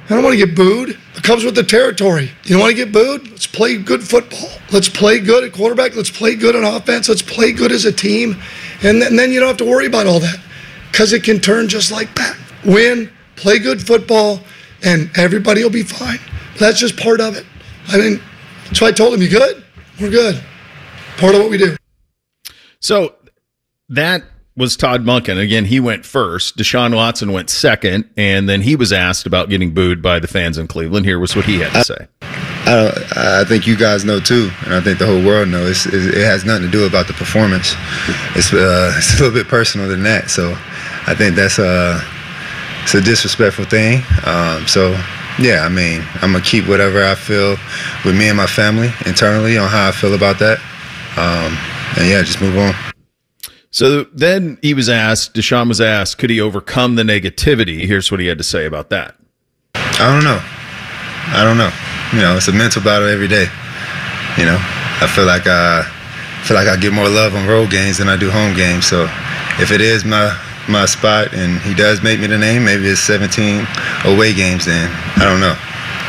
I don't want to get booed. It comes with the territory. You don't want to get booed? Let's play good football. Let's play good at quarterback. Let's play good on offense. Let's play good as a team. And then you don't have to worry about all that because it can turn just like that. Win, play good football, and everybody will be fine. That's just part of it. I mean, so I told him, you good? We're good. Part of what we do. So that was Todd Monken. Again, he went first. Deshaun Watson went second, and then he was asked about getting booed by the fans in Cleveland. Here was what he had to say. I think you guys know too, and I think the whole world knows. It has nothing to do about the performance. It's a little bit personal than that. So I think that's it's a disrespectful thing. So yeah, I mean, I'm gonna keep whatever I feel with me and my family internally on how I feel about that. And yeah, just move on. So then Deshaun was asked, could he overcome the negativity? Here's what he had to say about that. I don't know. You know, it's a mental battle every day. You know, I feel like I get more love on road games than I do home games. So if it is my spot and he does make me the name, maybe it's 17 away games, then I don't know.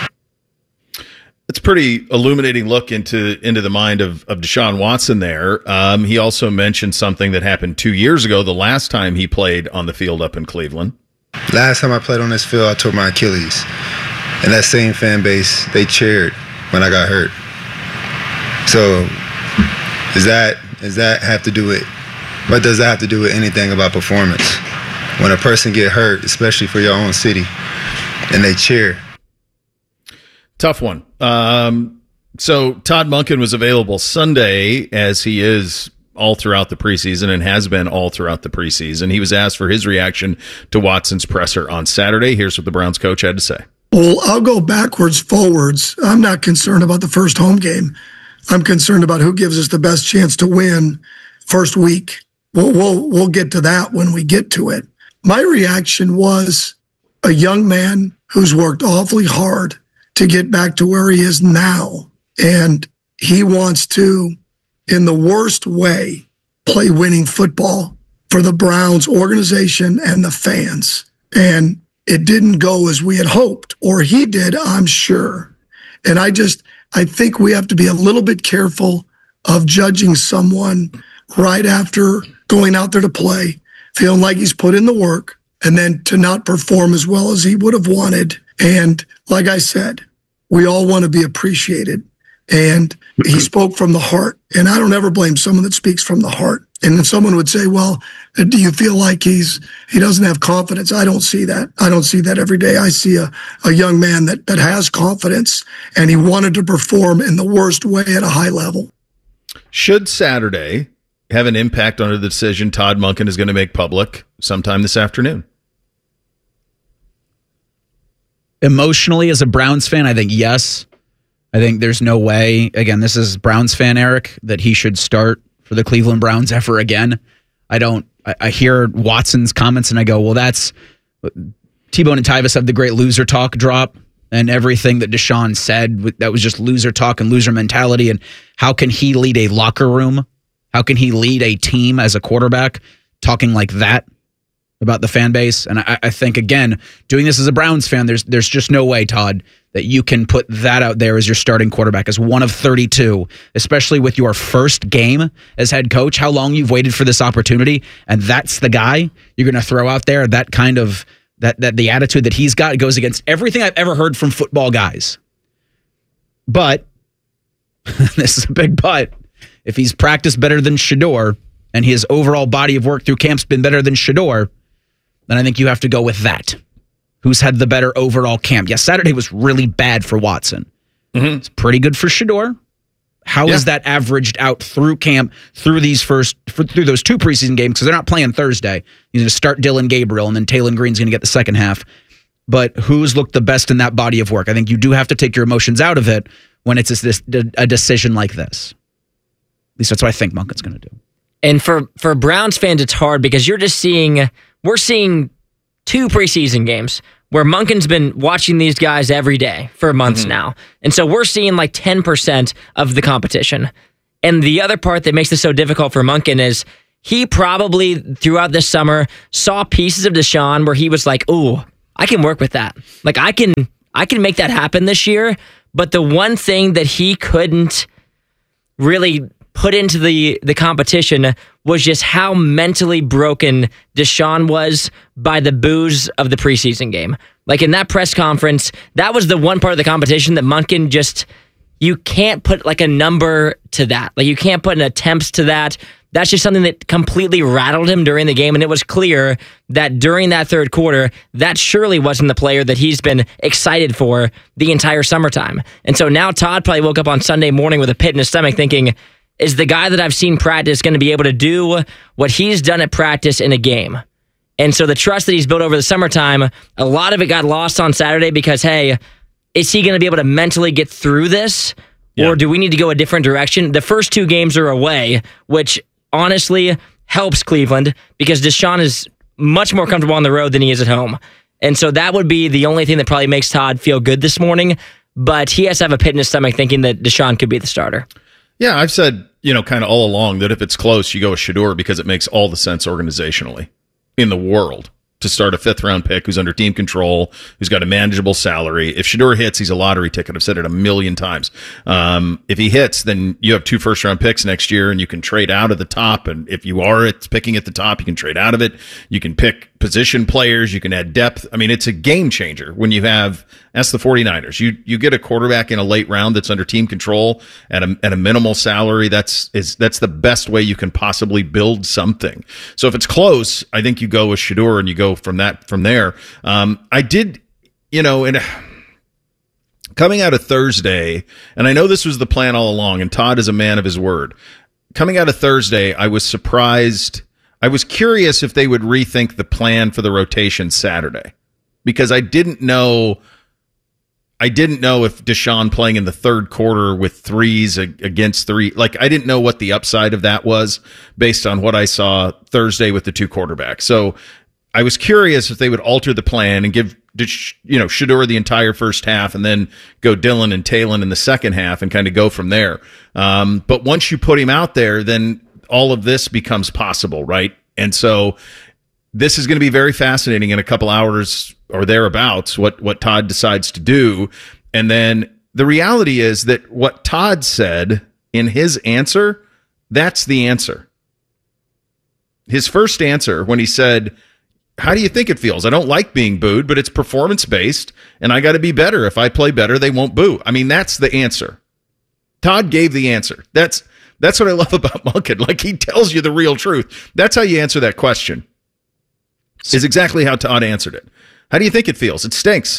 It's a pretty illuminating look into the mind of Deshaun Watson there. He also mentioned something that happened 2 years ago, the last time he played on the field up in Cleveland. Last time I played on this field, I tore my Achilles. And that same fan base, they cheered when I got hurt. So does that have to do with, what does that have to do with anything about performance? When a person get hurt, especially for your own city, and they cheer. Tough one. So Todd Monken was available Sunday, as he is all throughout the preseason and has been all throughout the preseason. He was asked for his reaction to Watson's presser on Saturday. Here's what the Browns coach had to say. Well, I'll go backwards, forwards. I'm not concerned about the first home game. I'm concerned about who gives us the best chance to win first week. We'll get to that when we get to it. My reaction was a young man who's worked awfully hard to get back to where he is now. And he wants to, in the worst way, play winning football for the Browns organization and the fans. And it didn't go as we had hoped, or he did, I'm sure. And I think we have to be a little bit careful of judging someone right after going out there to play, feeling like he's put in the work, and then to not perform as well as he would have wanted. And like I said, we all want to be appreciated. And he spoke from the heart. And I don't ever blame someone that speaks from the heart. And then someone would say, well, do you feel like he doesn't have confidence? I don't see that. I don't see that every day. I see a young man that has confidence, and he wanted to perform in the worst way at a high level. Should Saturday have an impact on the decision Todd Monken is going to make public sometime this afternoon? Emotionally, as a Browns fan, I think yes. I think there's no way, again, this is Browns fan Eric, that he should start for the Cleveland Browns ever again. I hear Watson's comments and I go, well, that's T-Bone and Tyvis have the great loser talk drop, and everything that Deshaun said, that was just loser talk and loser mentality. And how can he lead a locker room? How can he lead a team as a quarterback talking like that about the fan base? And I think, again, doing this as a Browns fan, there's just no way, Todd, that you can put that out there as your starting quarterback, as one of 32, especially with your first game as head coach, how long you've waited for this opportunity, and that's the guy you're going to throw out there. That kind of, that the attitude that he's got goes against everything I've ever heard from football guys. But, this is a big but, if he's practiced better than Shedeur, and his overall body of work through camp's been better than Shedeur, then I think you have to go with that. Who's had the better overall camp? Yes, Saturday was really bad for Watson. Mm-hmm. It's pretty good for Shedeur. How is that averaged out through camp, through those two preseason games? Because they're not playing Thursday. He's going to start Dylan Gabriel, and then Taylon Green's going to get the second half. But who's looked the best in that body of work? I think you do have to take your emotions out of it when it's a decision like this. At least that's what I think Monken's going to do. And for Browns fans, it's hard because we're seeing two preseason games where Monken's been watching these guys every day for months now. And so we're seeing like 10% of the competition. And the other part that makes this so difficult for Monken is he probably throughout this summer saw pieces of Deshaun where he was like, ooh, I can work with that. Like I can I can make that happen this year. But the one thing that he couldn't really put into the competition was just how mentally broken Deshaun was by the boos of the preseason game. Like in that press conference, that was the one part of the competition that Monken just, you can't put like a number to that. Like you can't put an attempts to that. That's just something that completely rattled him during the game. And it was clear that during that third quarter, that surely wasn't the player that he's been excited for the entire summertime. And so now Todd probably woke up on Sunday morning with a pit in his stomach thinking, is the guy that I've seen practice going to be able to do what he's done at practice in a game? And so the trust that he's built over the summertime, a lot of it got lost on Saturday because, hey, is he going to be able to mentally get through this? Yeah. Or do we need to go a different direction? The first 2 games are away, which honestly helps Cleveland because Deshaun is much more comfortable on the road than he is at home. And so that would be the only thing that probably makes Todd feel good this morning. But he has to have a pit in his stomach thinking that Deshaun could be the starter. Yeah, I've said, kind of all along that if it's close, you go with Shedeur because it makes all the sense organizationally in the world to start a 5th-round pick who's under team control, who's got a manageable salary. If Shedeur hits, he's a lottery ticket. I've said it a million times. If he hits, then you have 2 first-round picks next year, and you can trade out of the top. And if you are picking at the top, you can trade out of it. You can pick position players. You can add depth. I mean, it's a game changer when you have, that's the 49ers. You get a quarterback in a late round that's under team control at a minimal salary. That's the best way you can possibly build something. So if it's close, I think you go with Shedeur and you go from there. I did, and coming out of Thursday, and I know this was the plan all along, and Todd is a man of his word. Coming out of Thursday, I was surprised. I was curious if they would rethink the plan for the rotation Saturday because I didn't know if Deshaun playing in the third quarter with 3s against 3, like I didn't know what the upside of that was based on what I saw Thursday with the 2 quarterbacks. So I was curious if they would alter the plan and give Shedeur the entire first half and then go Dillon and Talon in the second half and kind of go from there. But once you put him out there, then all of this becomes possible, right? And so this is going to be very fascinating in a couple hours or thereabouts, what Todd decides to do. And then the reality is that what Todd said in his answer, that's the answer. His first answer when he said, how do you think it feels? I don't like being booed, but it's performance-based, and I got to be better. If I play better, they won't boo. I mean, that's the answer. Todd gave the answer. That's what I love about Monken. Like, he tells you the real truth. That's how you answer that question. Is exactly how Todd answered it. How do you think it feels? It stinks.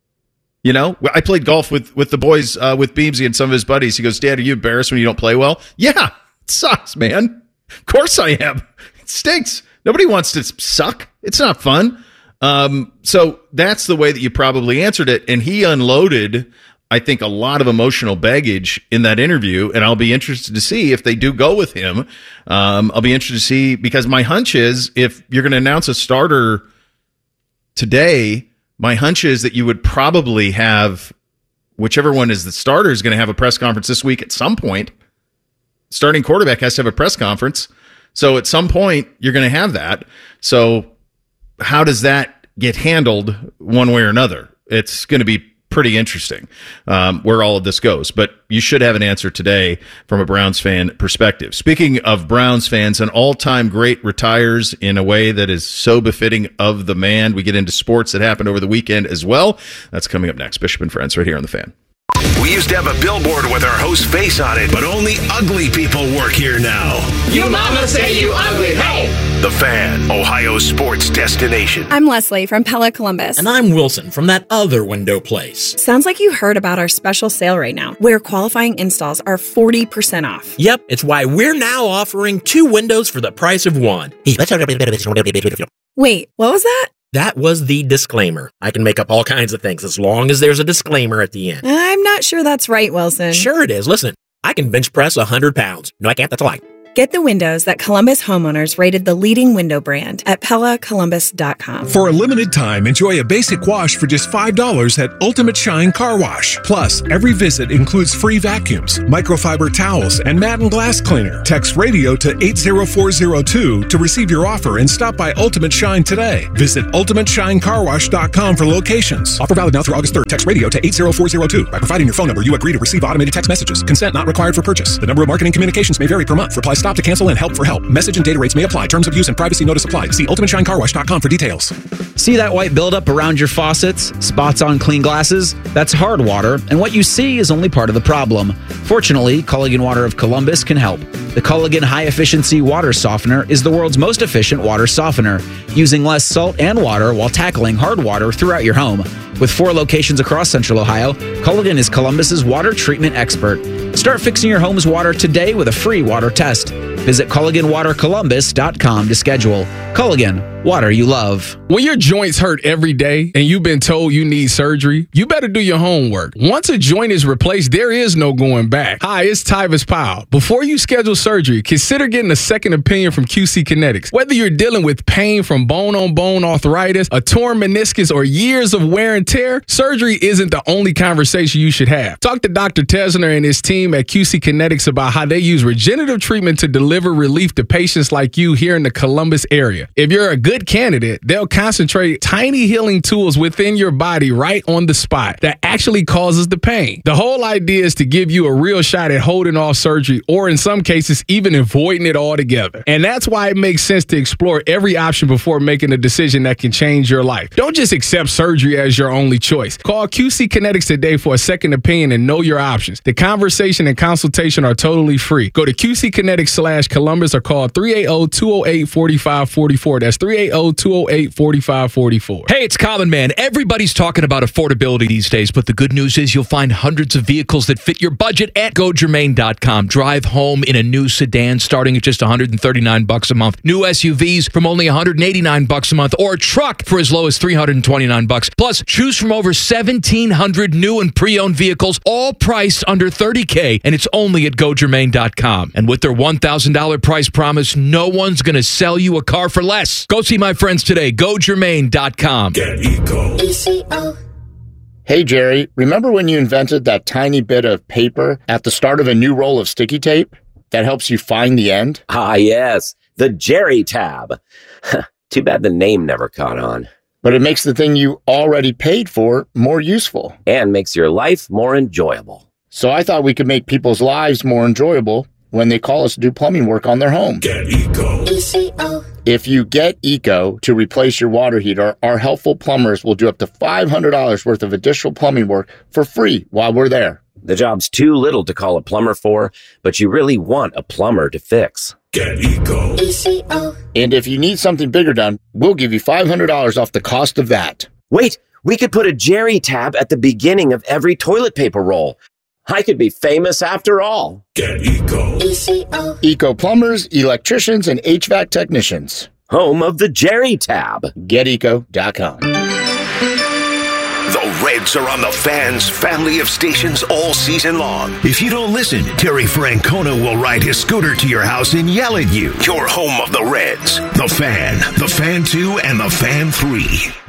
I played golf with the boys, with Beamsy and some of his buddies. He goes, Dad, are you embarrassed when you don't play well? Yeah, it sucks, man. Of course I am. It stinks. Nobody wants to suck. It's not fun. So that's the way that you probably answered it. And he unloaded, I think, a lot of emotional baggage in that interview. And I'll be interested to see if they do go with him. I'll be interested to see, because my hunch is if you're going to announce a starter today, my hunch is that you would probably have, whichever one is the starter is going to have a press conference this week at some point. Starting quarterback has to have a press conference. So at some point, you're going to have that. So how does that get handled one way or another? It's going to be pretty interesting where all of this goes. But you should have an answer today from a Browns fan perspective. Speaking of Browns fans, an all-time great retires in a way that is so befitting of the man. We get into sports that happened over the weekend as well. That's coming up next. Bishop and Friends right here on The Fan. We used to have a billboard with our host's face on it, but only ugly people work here now. You mama say you ugly, hey! The Fan, Ohio's sports destination. I'm Leslie from Pella Columbus. And I'm Wilson from that other window place. Sounds like you heard about our special sale right now, where qualifying installs are 40% off. Yep, it's why we're now offering 2 windows for the price of 1. Wait, what was that? That was the disclaimer. I can make up all kinds of things as long as there's a disclaimer at the end. I'm not sure that's right, Wilson. Sure it is. Listen, I can bench press 100 pounds. No, I can't. That's a lie. Get the windows that Columbus homeowners rated the leading window brand at PellaColumbus.com. For a limited time, enjoy a basic wash for just $5 at Ultimate Shine Car Wash. Plus, every visit includes free vacuums, microfiber towels, and mat and glass cleaner. Text radio to 80402 to receive your offer and stop by Ultimate Shine today. Visit UltimateShineCarWash.com for locations. Offer valid now through August 3rd. Text radio to 80402. By providing your phone number, you agree to receive automated text messages. Consent not required for purchase. The number of marketing communications may vary per month. Reply stop to cancel and help for help. Message and data rates may apply. Terms of use and privacy notice apply. See UltimateShineCarWash.com for details. See that white buildup around your faucets? Spots on clean glasses? That's hard water, and what you see is only part of the problem. Fortunately, Culligan Water of Columbus can help. The Culligan High Efficiency Water Softener is the world's most efficient water softener, using less salt and water while tackling hard water throughout your home. With 4 locations across Central Ohio, Culligan is Columbus's water treatment expert. Start fixing your home's water today with a free water test. Visit CulliganWaterColumbus.com to schedule. Culligan, water you love. When your joints hurt every day and you've been told you need surgery, you better do your homework. Once a joint is replaced, there is no going back. Hi, it's Tyvis Powell. Before you schedule surgery, consider getting a second opinion from QC Kinetics. Whether you're dealing with pain from bone-on-bone arthritis, a torn meniscus, or years of wear and tear, surgery isn't the only conversation you should have. Talk to Dr. Tesner and his team at QC Kinetics about how they use regenerative treatment to deliver relief to patients like you here in the Columbus area. If you're a good candidate, they'll concentrate tiny healing tools within your body right on the spot that actually causes the pain. The whole idea is to give you a real shot at holding off surgery, or in some cases, even avoiding it altogether. And that's why it makes sense to explore every option before making a decision that can change your life. Don't just accept surgery as your only choice. Call QC Kinetics today for a second opinion and know your options. The conversation and consultation are totally free. Go to QCKinetics/Columbus or call 380-208-4544. That's 380-208-4544. Hey, it's Common Man. Everybody's talking about affordability these days, but the good news is you'll find hundreds of vehicles that fit your budget at GoGermain.com. Drive home in a new sedan starting at just $139 a month. New SUVs from only $189 a month, or a truck for as low as $329. Plus, choose from over 1,700 new and pre-owned vehicles, all priced under $30K, and it's only at GoGermain.com. And with their $1,000 price promise, no one's going to sell you a car for less. Go see my friends today. GoGermain.com. Get Eco. Hey, Jerry, remember when you invented that tiny bit of paper at the start of a new roll of sticky tape that helps you find the end? Ah, yes. The Jerry tab. Too bad the name never caught on. But it makes the thing you already paid for more useful. And makes your life more enjoyable. So I thought we could make people's lives more enjoyable when they call us to do plumbing work on their home. Get Eco. ECO. If you get Eco to replace your water heater, our helpful plumbers will do up to $500 worth of additional plumbing work for free while we're there. The job's too little to call a plumber for, but you really want a plumber to fix. Get Eco. ECO. And if you need something bigger done, we'll give you $500 off the cost of that. Wait, we could put a Jerry tab at the beginning of every toilet paper roll. I could be famous after all. Get Eco. ECO. Eco plumbers, electricians, and HVAC technicians. Home of the Jerry tab. GetEco.com. The Reds are on the Fan's family of stations all season long. If you don't listen, Terry Francona will ride his scooter to your house and yell at you. You're home of the Reds. The Fan, the Fan 2, and the Fan 3.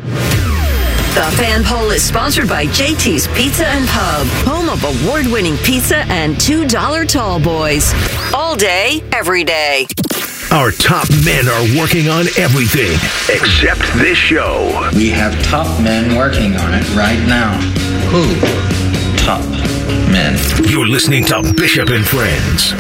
The Fan Poll is sponsored by JT's Pizza and Pub, home of award-winning pizza and $2 tall boys. All day, every day. Our top men are working on everything except this show. We have top men working on it right now. Who? Top men. You're listening to Bishop and Friends.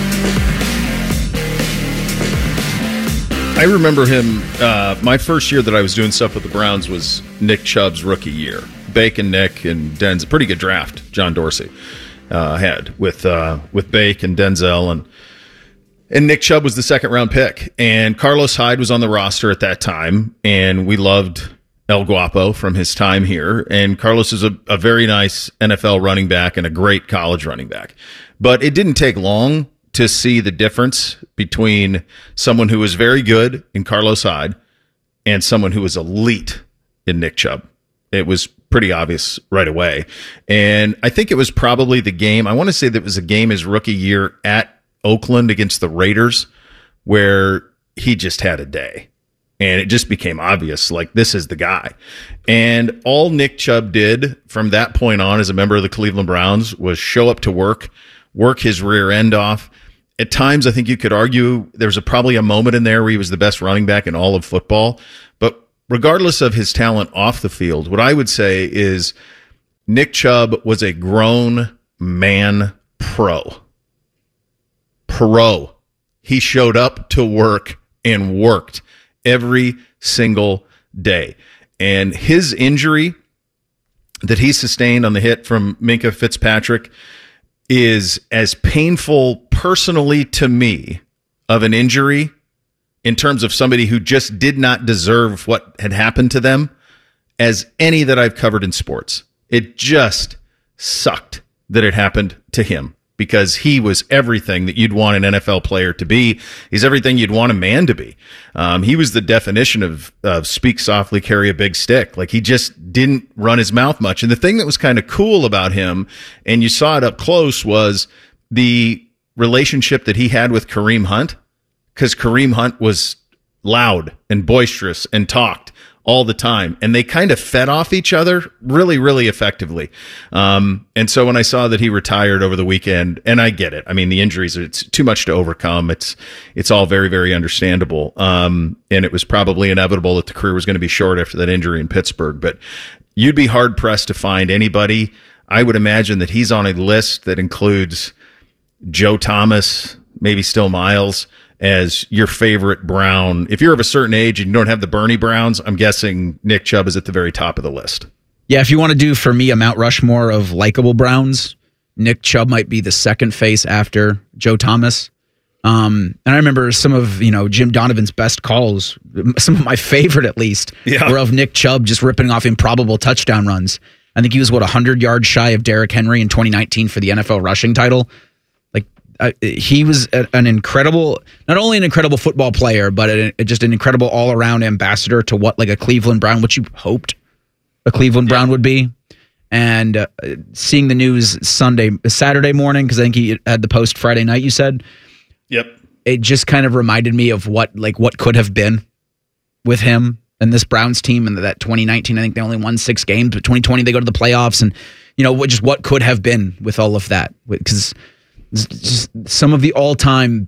I remember him, my first year that I was doing stuff with the Browns was Nick Chubb's rookie year. Bake and Nick and Denzel. Pretty good draft John Dorsey had with Bake and Denzel. And Nick Chubb was the second-round pick. And Carlos Hyde was on the roster at that time. And we loved El Guapo from his time here. And Carlos is a very nice NFL running back and a great college running back. But it didn't take long to see the difference between someone who was very good in Carlos Hyde and someone who was elite in Nick Chubb. It was pretty obvious right away. And I think it was probably the game. I want to say that it was a game his rookie year at Oakland against the Raiders, where he just had a day. And it just became obvious, like, this is the guy. And all Nick Chubb did from that point on as a member of the Cleveland Browns was show up to work his rear end off. At times, I think you could argue there's probably a moment in there where he was the best running back in all of football. But regardless of his talent off the field, what I would say is Nick Chubb was a grown man pro. He showed up to work and worked every single day. And his injury that he sustained on the hit from Minkah Fitzpatrick is as painful personally to me of an injury in terms of somebody who just did not deserve what had happened to them as any that I've covered in sports. It just sucked that it happened to him, because he was everything that you'd want an NFL player to be. He's everything you'd want a man to be. He was the definition of speak softly, carry a big stick. Like, he just didn't run his mouth much. And the thing that was kind of cool about him, and you saw it up close, was the relationship that he had with Kareem Hunt, because Kareem Hunt was loud and boisterous and talked all the time, and they kind of fed off each other really, really effectively. And so when I saw that he retired over the weekend, and I get it, I mean, the injuries, it's too much to overcome. It's all very, very understandable. And it was probably inevitable that the career was going to be short after that injury in Pittsburgh, but you'd be hard pressed to find anybody. I would imagine that he's on a list that includes Joe Thomas, maybe still Miles, as your favorite Brown. If you're of a certain age and you don't have the Bernie Browns, I'm guessing Nick Chubb is at the very top of the list. Yeah, if you want to do, for me, a Mount Rushmore of likable Browns, Nick Chubb might be the second face after Joe Thomas. And I remember some of, Jim Donovan's best calls, some of my favorite at least, were of Nick Chubb just ripping off improbable touchdown runs. I think he was, 100 yards shy of Derrick Henry in 2019 for the NFL rushing title. He was an incredible, not only an incredible football player, but just an incredible all-around ambassador to what a Cleveland Brown, what you hoped a Cleveland Brown would be. And seeing the news Saturday morning, because I think he had the post Friday night, you said? Yep. It just kind of reminded me of what could have been with him and this Browns team. And that 2019, I think they only won 6 games, but 2020 they go to the playoffs, and what could have been with all of that. Because just some of the all-time,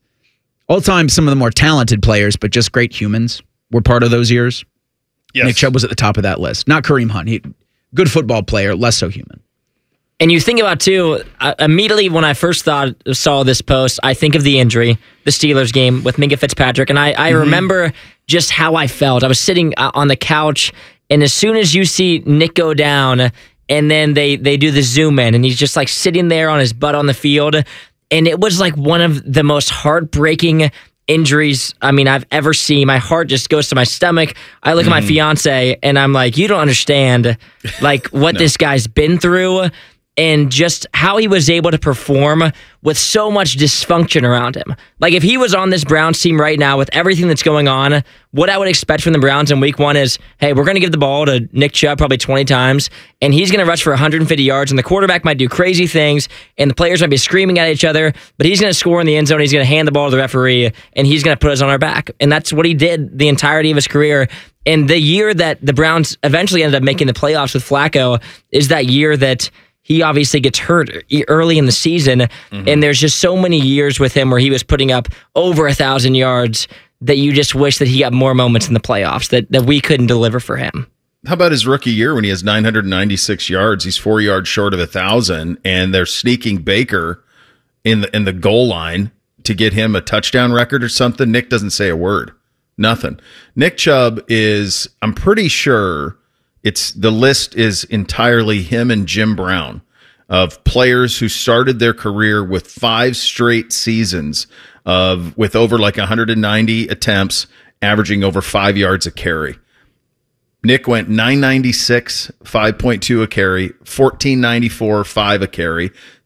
some of the more talented players, but just great humans were part of those years. Yes. Nick Chubb was at the top of that list. Not Kareem Hunt. Good football player, less so human. And you think about, too, immediately when I first saw this post, I think of the injury, the Steelers game with Minkah Fitzpatrick, and I remember just how I felt. I was sitting on the couch, and as soon as you see Nick go down, and then they do the zoom in, and he's just sitting there on his butt on the field. And it was one of the most heartbreaking injuries I've ever seen. My heart just goes to my stomach. I look at my fiance and I'm like, you don't understand what this guy's been through, and just how he was able to perform with so much dysfunction around him. If he was on this Browns team right now with everything that's going on, what I would expect from the Browns in week 1 is, hey, we're going to give the ball to Nick Chubb probably 20 times, and he's going to rush for 150 yards, and the quarterback might do crazy things, and the players might be screaming at each other, but he's going to score in the end zone, he's going to hand the ball to the referee, and he's going to put us on our back. And that's what he did the entirety of his career. And the year that the Browns eventually ended up making the playoffs with Flacco is that year that he obviously gets hurt early in the season, and there's just so many years with him where he was putting up over 1,000 yards that you just wish that he got more moments in the playoffs that we couldn't deliver for him. How about his rookie year when he has 996 yards? He's 4 yards short of 1,000, and they're sneaking Baker in the goal line to get him a touchdown record or something. Nick doesn't say a word. Nothing. Nick Chubb is, I'm pretty sure, the list is entirely him and Jim Brown of players who started their career with 5 straight seasons with over 190 attempts, averaging over 5 yards a carry. Nick went 996, 5.2 a carry, 1494, 5 a carry,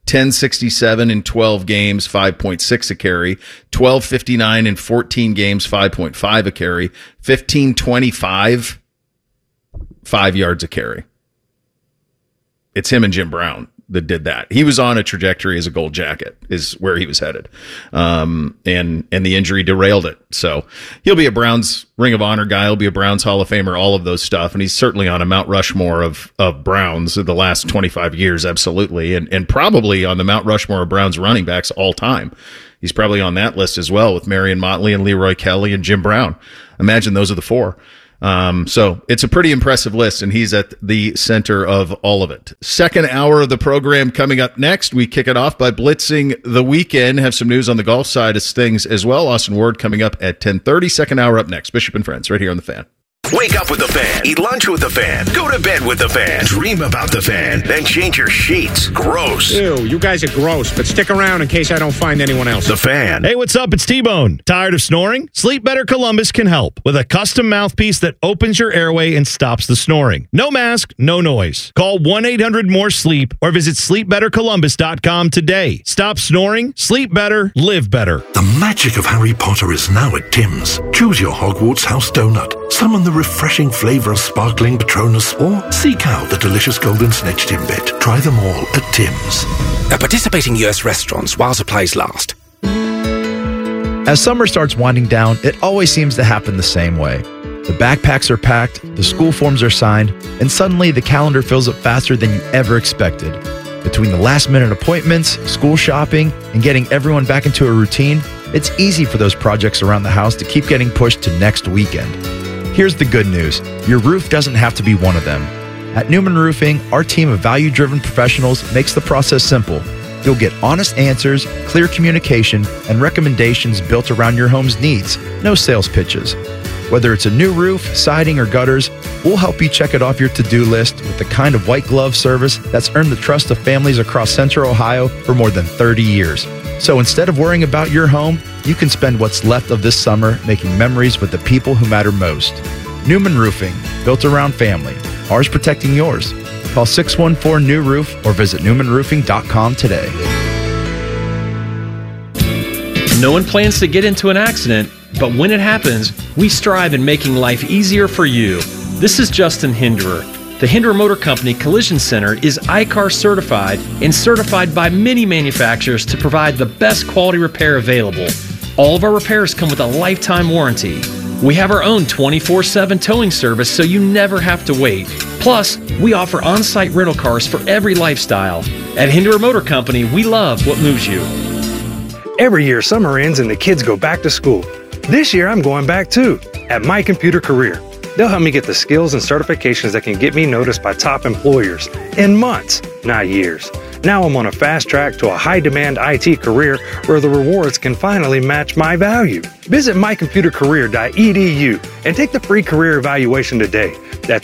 1067 in 12 games, 5.6 a carry, 1259 in 14 games, 5.5 a carry, 1525, 5 yards a carry. It's him and Jim Brown. did that. He was on a trajectory as a Gold Jacket, is where he was headed, and the injury derailed it. So he'll be a Browns Ring of Honor guy. He'll be a Browns Hall of Famer. All of those stuff, and he's certainly on a Mount Rushmore of Browns of the last 25 years, absolutely, and probably on the Mount Rushmore of Browns running backs all time. He's probably on that list as well with Marion Motley and Leroy Kelly and Jim Brown. Imagine those are the four. So it's a pretty impressive list, and he's at the center of all of it. Second hour of the program coming up next. We kick it off by blitzing the weekend. Have some news on the golf side of things as well. Austin Ward coming up at 10:30. Second hour up next. Bishop and Friends right here on The Fan. Wake up with the Fan. Eat lunch with the Fan. Go to bed with the Fan. Dream about the Fan. Then change your sheets. Gross. Ew, you guys are gross, but stick around in case I don't find anyone else. The Fan. Hey, what's up? It's T-Bone. Tired of snoring? Sleep Better Columbus can help with a custom mouthpiece that opens your airway and stops the snoring. No mask, no noise. Call 1-800-MORE-SLEEP or visit sleepbettercolumbus.com today. Stop snoring, sleep better, live better. The magic of Harry Potter is now at Tim's. Choose your Hogwarts house donut. Summon the refreshing flavour of sparkling Patronus, or seek out the delicious golden snitch Timbit. Try them all at Tim's. At participating US restaurants while supplies last. As summer starts winding down, it always seems to happen the same way. The backpacks are packed, the school forms are signed, and suddenly the calendar fills up faster than you ever expected. Between the last-minute appointments, school shopping, and getting everyone back into a routine, it's easy for those projects around the house to keep getting pushed to next weekend. Here's the good news. Your roof doesn't have to be one of them. At Newman Roofing, our team of value-driven professionals makes the process simple. You'll get honest answers, clear communication, and recommendations built around your home's needs. No sales pitches. Whether it's a new roof, siding, or gutters, we'll help you check it off your to-do list with the kind of white glove service that's earned the trust of families across Central Ohio for more than 30 years. So instead of worrying about your home, you can spend what's left of this summer making memories with the people who matter most. Newman Roofing, built around family. Ours protecting yours. Call 614-NEW-ROOF or visit newmanroofing.com today. No one plans to get into an accident, but when it happens, we strive in making life easier for you. This is Justin Hinderer. The Hinderer Motor Company Collision Center is ICAR certified and certified by many manufacturers to provide the best quality repair available. All of our repairs come with a lifetime warranty. We have our own 24/7 towing service so you never have to wait. Plus, we offer on-site rental cars for every lifestyle. At Hinderer Motor Company, we love what moves you. Every year, summer ends and the kids go back to school. This year, I'm going back too, at My Computer Career. They'll help me get the skills and certifications that can get me noticed by top employers in months, not years. Now I'm on a fast track to a high-demand IT career where the rewards can finally match my value. Visit mycomputercareer.edu and take the free career evaluation today. That's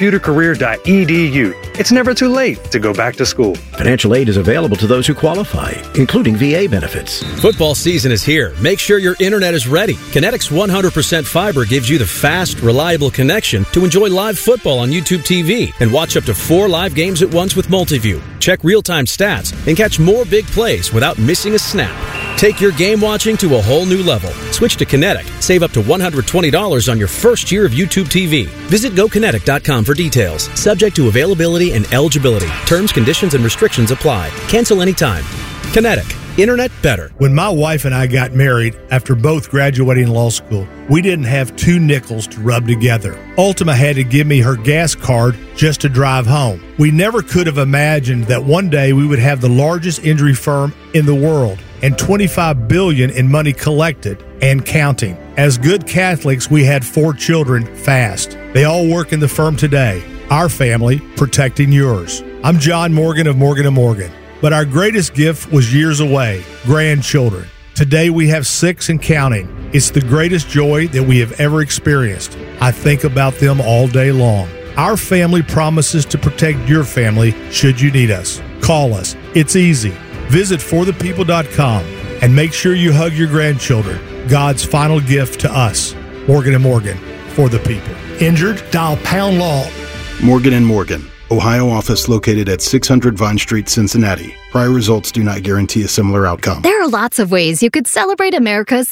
mycomputercareer.edu. It's never too late to go back to school. Financial aid is available to those who qualify, including VA benefits. Football season is here. Make sure your internet is ready. Kinetic's 100% fiber gives you the fast, reliable connection to enjoy live football on YouTube TV and watch up to 4 live games at once with Multiview. Check real-time stats and catch more big plays without missing a snap. Take your game watching to a whole new level. Switch to Kinetic. Save up to $120 on your first year of YouTube TV. Visit GoKinetic.com for details. Subject to availability and eligibility. Terms, conditions, and restrictions apply. Cancel anytime. Kinetic. Internet better. When my wife and I got married, after both graduating law school, we didn't have 2 nickels to rub together. Ultima had to give me her gas card just to drive home. We never could have imagined that one day we would have the largest injury firm in the world and $25 billion in money collected and counting. As good Catholics, we had 4 children fast. They all work in the firm today. Our family protecting yours. I'm John Morgan of Morgan & Morgan. But our greatest gift was years away, grandchildren. Today we have 6 and counting. It's the greatest joy that we have ever experienced. I think about them all day long. Our family promises to protect your family should you need us. Call us. It's easy. Visit forthepeople.com and make sure you hug your grandchildren. God's final gift to us. Morgan & Morgan, for the people. Injured? Dial pound law. Morgan & Morgan. Ohio office located at 600 Vine Street, Cincinnati. Prior results do not guarantee a similar outcome. There are lots of ways you could celebrate America's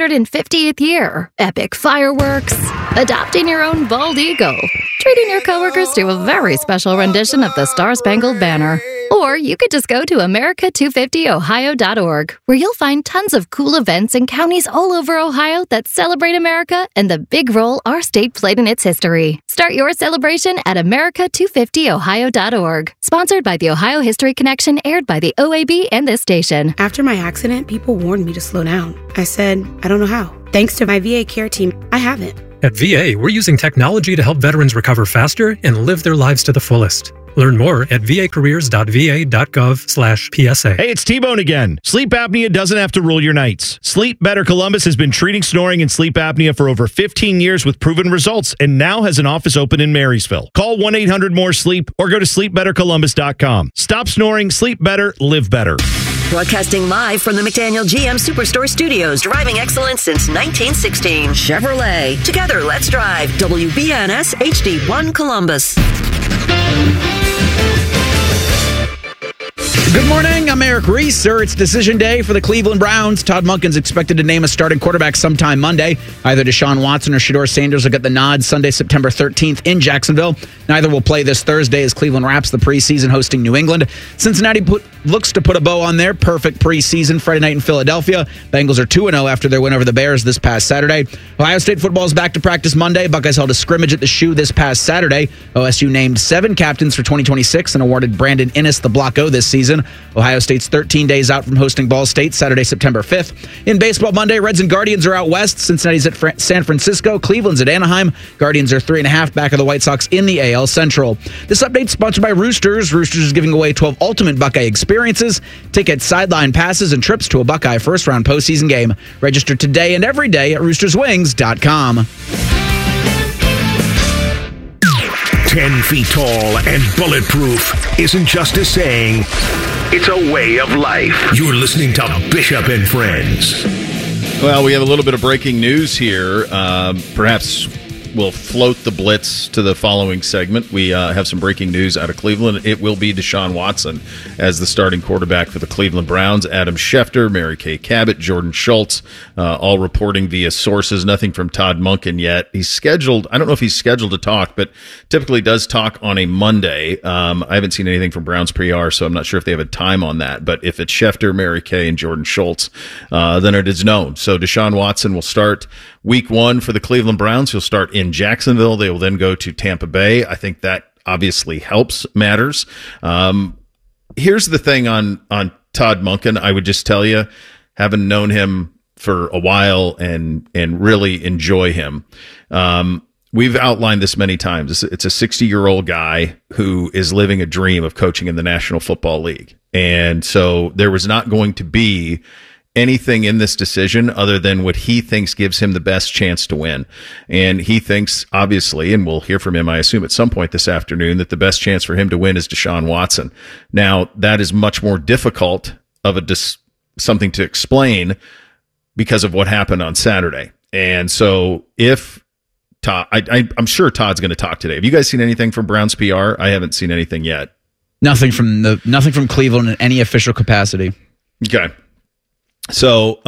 250th year. Epic fireworks, adopting your own bald eagle, treating your coworkers to a very special rendition of the Star-Spangled Banner. Or you could just go to America250ohio.org, where you'll find tons of cool events in counties all over Ohio that celebrate America and the big role our state played in its history. Start your celebration at America250ohio.org. Sponsored by the Ohio History Connection, aired by the OAB and this station. After my accident, people warned me to slow down. I said, I don't know how. Thanks to my VA care team, I haven't. At VA, we're using technology to help veterans recover faster and live their lives to the fullest. Learn more at vacareers.va.gov/PSA. Hey, it's T-Bone again. Sleep apnea doesn't have to rule your nights. Sleep Better Columbus has been treating snoring and sleep apnea for over 15 years with proven results and now has an office open in Marysville. Call 1-800-MORE-SLEEP or go to sleepbettercolumbus.com. Stop snoring, sleep better, live better. Broadcasting live from the McDaniel GM Superstore Studios, driving excellence since 1916. Chevrolet. Together, let's drive. WBNS HD1 Columbus. Good morning. I'm Eric Reeser. It's decision day for the Cleveland Browns. Todd Monken's expected to name a starting quarterback sometime Monday. Either Deshaun Watson or Shedeur Sanders will get the nod Sunday, September 13th in Jacksonville. Neither will play this Thursday as Cleveland wraps the preseason hosting New England. Cincinnati looks to put a bow on their perfect preseason Friday night in Philadelphia. Bengals are 2-0 after their win over the Bears this past Saturday. Ohio State football is back to practice Monday. Buckeyes held a scrimmage at the Shoe this past Saturday. OSU named 7 captains for 2026 and awarded Brandon Inniss the Block O this season. Ohio State's 13 days out from hosting Ball State Saturday, September 5th. In baseball Monday, Reds and Guardians are out west. Cincinnati's at San Francisco. Cleveland's at Anaheim. Guardians are 3.5 back of the White Sox in the AL Central. This update sponsored by Roosters. Roosters is giving away 12 ultimate Buckeye experiences, tickets, sideline passes, and trips to a Buckeye first-round postseason game. Register today and every day at roosterswings.com. 10 feet tall and bulletproof isn't just a saying, it's a way of life. You're listening to Bishop and Friends. Well, we have a little bit of breaking news here. Perhaps we'll float the blitz to the following segment. We have some breaking news out of Cleveland. It will be Deshaun Watson as the starting quarterback for the Cleveland Browns. Adam Schefter, Mary Kay Cabot, Jordan Schultz, all reporting via sources. Nothing from Todd Monken yet. He's scheduled, I don't know if he's scheduled to talk, but typically does talk on a Monday. I haven't seen anything from Browns PR, so I'm not sure if they have a time on that. But if it's Schefter, Mary Kay, and Jordan Schultz, then it is known. So Deshaun Watson will start week 1 for the Cleveland Browns. He'll start in Jacksonville. They will then go to Tampa Bay. I think that obviously helps matters. Here's the thing on Todd Monken. I would just tell you, having known him for a while and really enjoy him. We've outlined this many times. It's a 60-year-old guy who is living a dream of coaching in the National Football League. And so there was not going to be anything in this decision other than what he thinks gives him the best chance to win. And he thinks, obviously, and we'll hear from him, I assume, at some point this afternoon, that the best chance for him to win is Deshaun Watson. Now, that is much more difficult of something to explain because of what happened on Saturday. And so if Todd, I'm sure Todd's going to talk today. Have you guys seen anything from Browns PR? I haven't seen anything yet. Nothing from Cleveland in any official capacity. Okay. So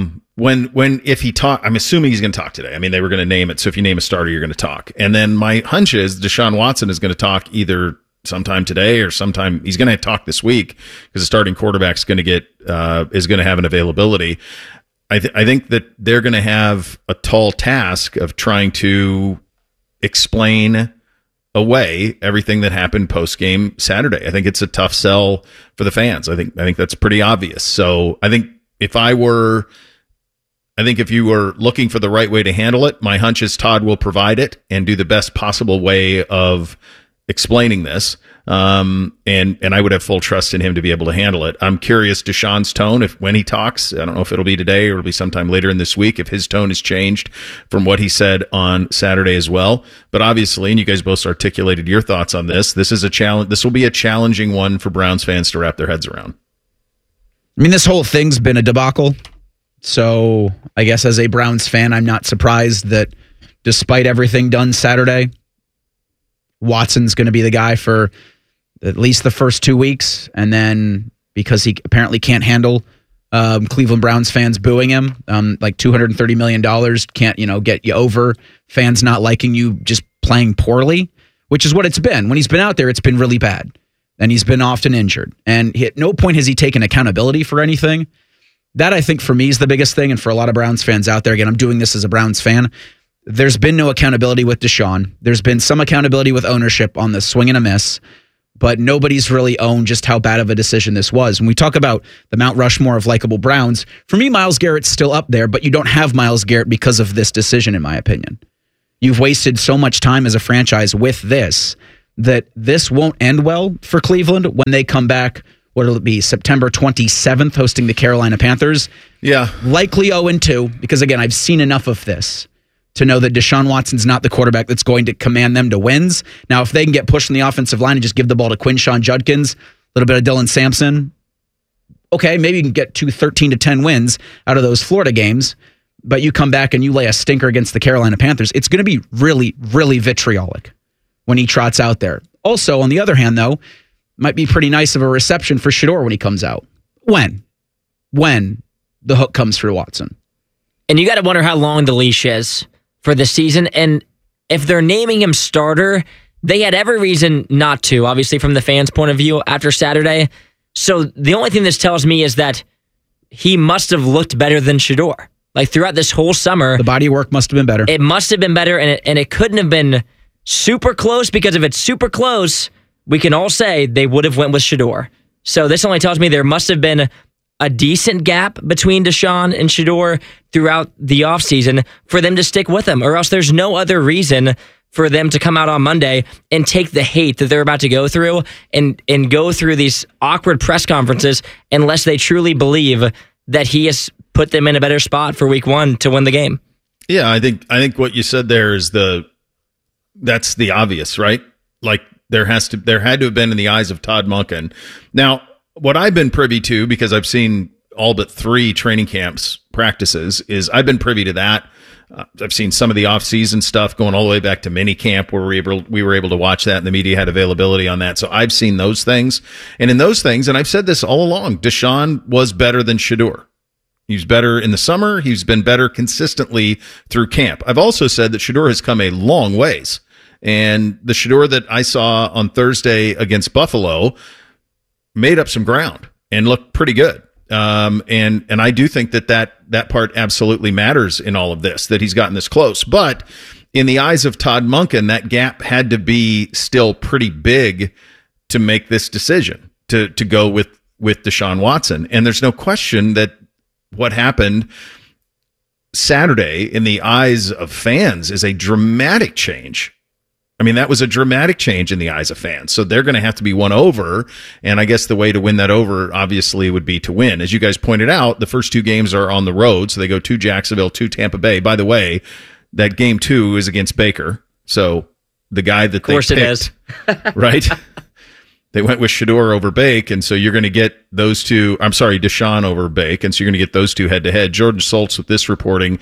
if he talk, I'm assuming he's going to talk today. I mean, they were going to name it. So if you name a starter, you're going to talk. And then my hunch is Deshaun Watson is going to talk either sometime today or sometime. He's going to talk this week because the starting quarterback's going to get is going to have an availability. I think that they're going to have a tall task of trying to explain away everything that happened post game Saturday. I think it's a tough sell for the fans. I think that's pretty obvious. So I think if you were looking for the right way to handle it, my hunch is Todd will provide it and do the best possible way of explaining this. And I would have full trust in him to be able to handle it. I'm curious Deshaun's tone when he talks. I don't know if it'll be today or it'll be sometime later in this week, if his tone has changed from what he said on Saturday as well. But obviously, and you guys both articulated your thoughts on this, this is a challenge. This will be a challenging one for Browns fans to wrap their heads around. I mean, this whole thing's been a debacle. So I guess as a Browns fan, I'm not surprised that despite everything done Saturday, Watson's going to be the guy for at least the first 2 weeks. And then because he apparently can't handle Cleveland Browns fans booing him, like $230 million can't, get you over fans not liking you just playing poorly, which is what it's been. When he's been out there, it's been really bad. and he's been often injured. And at no point has he taken accountability for anything. That, I think, for me is the biggest thing, and for a lot of Browns fans out there, again, I'm doing this as a Browns fan, there's been no accountability with Deshaun. There's been some accountability with ownership on the swing and a miss, but nobody's really owned just how bad of a decision this was. When we talk about the Mount Rushmore of likable Browns, for me, Myles Garrett's still up there, but you don't have Myles Garrett because of this decision, in my opinion. You've wasted so much time as a franchise with this that this won't end well for Cleveland when they come back. What'll it be? September 27th, hosting the Carolina Panthers. Yeah. Likely 0-2, because again, I've seen enough of this to know that Deshaun Watson's not the quarterback that's going to command them to wins. Now, if they can get pushed in the offensive line and just give the ball to Quinshon Judkins, a little bit of Dylan Sampson, okay, maybe you can get 13-10 wins out of those Florida games, but you come back and you lay a stinker against the Carolina Panthers. It's going to be really, really vitriolic when he trots out there. Also, on the other hand, though, might be pretty nice of a reception for Shedeur when he comes out. When the hook comes through Watson. And you got to wonder how long the leash is for the season. And if they're naming him starter, they had every reason not to, obviously, from the fans' point of view after Saturday. So the only thing this tells me is that he must have looked better than Shedeur. Like throughout this whole summer. The body work must have been better. It must have been better, and it couldn't have been super close, because if it's super close, we can all say they would have went with Shedeur. So this only tells me there must have been a decent gap between Deshaun and Shedeur throughout the offseason for them to stick with him, or else there's no other reason for them to come out on Monday and take the hate that they're about to go through and go through these awkward press conferences unless they truly believe that he has put them in a better spot for week 1 to win the game. Yeah, I think what you said there is that's the obvious, right? Like there had to have been in the eyes of Todd Monken. Now, what I've been privy to, because I've seen all but 3 training camps practices, is I've been privy to that. I've seen some of the off-season stuff going all the way back to mini camp where we were able to watch that and the media had availability on that. So I've seen those things. And in those things, and I've said this all along, Deshaun was better than Shedeur. He was better in the summer. He's been better consistently through camp. I've also said that Shedeur has come a long ways. And the Shedeur that I saw on Thursday against Buffalo made up some ground and looked pretty good. And I do think that part absolutely matters in all of this, that he's gotten this close. But in the eyes of Todd Monken, that gap had to be still pretty big to make this decision to go with Deshaun Watson. And there's no question that what happened Saturday in the eyes of fans is a dramatic change. I mean, that was a dramatic change in the eyes of fans. So they're going to have to be won over. And I guess the way to win that over, obviously, would be to win. As you guys pointed out, the first 2 games are on the road. So they go to Jacksonville, to Tampa Bay. By the way, that game 2 is against Baker. So the guy that they picked. Of course it is. Right? They went with Shedeur over Bake, and so you're going to get those two. I'm sorry, Deshaun over Bake, and so you're going to get those two head-to-head. Jordan Schultz with this reporting,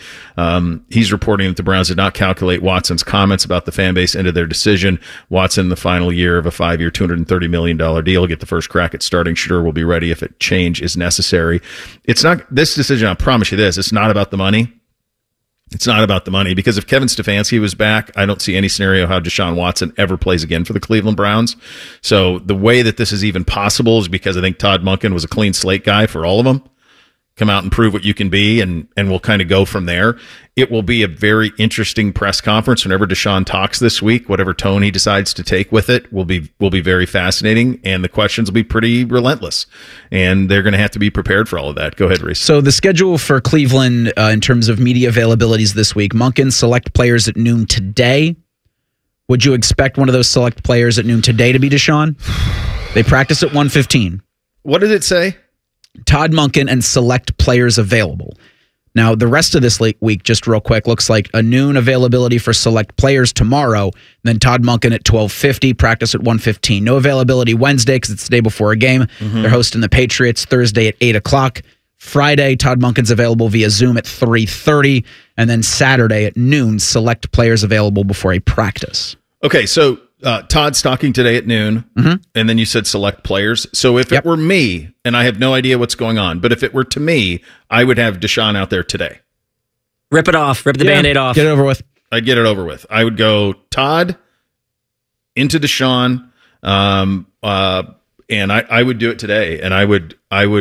he's reporting that the Browns did not calculate Watson's comments about the fan base into their decision. Watson, in the final year of a 5-year, $230 million deal, get the first crack at starting. Shedeur will be ready if a change is necessary. It's not this decision. I promise you this. It's not about the money. It's not about the money, because if Kevin Stefanski was back, I don't see any scenario how Deshaun Watson ever plays again for the Cleveland Browns. So the way that this is even possible is because I think Todd Monken was a clean slate guy for all of them. Come out and prove what you can be, and we'll kind of go from there. It will be a very interesting press conference whenever Deshaun talks this week. Whatever tone he decides to take with it will be very fascinating, and the questions will be pretty relentless. And they're going to have to be prepared for all of that. Go ahead, Reese. So the schedule for Cleveland in terms of media availabilities this week: Monken select players at noon today. Would you expect one of those select players at noon today to be Deshaun? They practice at 1:15. What did it say? Todd Monken and select players available. Now, the rest of this week, just real quick, looks like a noon availability for select players tomorrow, and then Todd Monken at 12:50, practice at 1:15. No availability Wednesday because it's the day before a game. Mm-hmm. They're hosting the Patriots Thursday at 8 o'clock. Friday, Todd Monken's available via Zoom at 3:30, and then Saturday at noon, select players available before a practice. Okay, so Todd's talking today at noon, and then you said select players. So if it were me, and I have no idea what's going on, but if it were to me, I would have Deshaun out there today. Rip it off. Rip the Band-Aid off. Get it over with. I'd get it over with. I would go Todd into Deshaun, And I would do it today. And I would,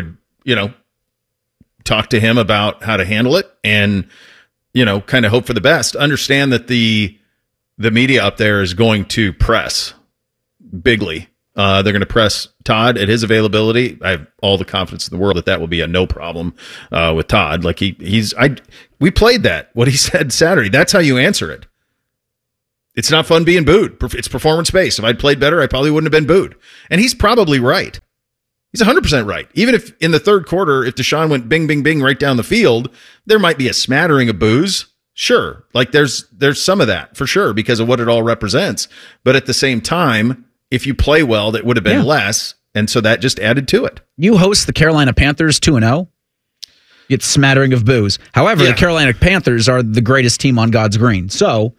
talk to him about how to handle it and, kind of hope for the best. Understand that the media up there is going to press bigly. They're going to press Todd at his availability. I have all the confidence in the world that will be a no problem with Todd. Like we played that, what he said Saturday. That's how you answer it. It's not fun being booed. It's performance-based. If I'd played better, I probably wouldn't have been booed. And he's probably right. He's 100% right. Even if in the third quarter, if Deshaun went bing, bing, bing right down the field, there might be a smattering of boos. Sure. Like there's some of that for sure because of what it all represents. But at the same time, if you play well, that would have been less. And so that just added to it. You host the Carolina Panthers 2-0. It's smattering of boos. However, the Carolina Panthers are the greatest team on God's green. So